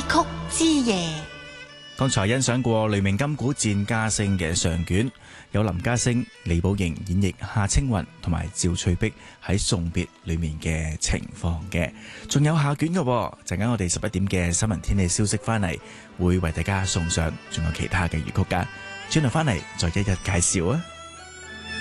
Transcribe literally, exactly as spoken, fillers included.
曲之夜。 剛才欣賞過雷鳴金鼓戰嘉聲嘅上卷，有林家聲、李寶瑩演繹夏青雲同埋趙翠碧喺送別裏面嘅情況嘅，仲有下卷嘅。陣間我哋十一點嘅新聞天氣消息翻嚟，會為大家送上仲有其他嘅粵曲噶，轉頭翻嚟再一一介紹啊！